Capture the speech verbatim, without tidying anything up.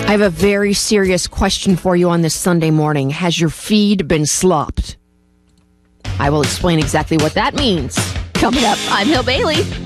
I have a very serious question for you on this Sunday morning. Has your feed been slopped? I will explain exactly what that means. Coming up, I'm Hill Bailey.